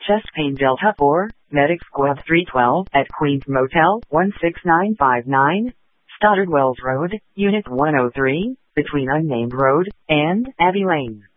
Chest pain Delta 4, Medic Squad 312 at Queens Motel 16959, Stoddard Wells Road, Unit 103, between Unnamed Road and Abbey Lane.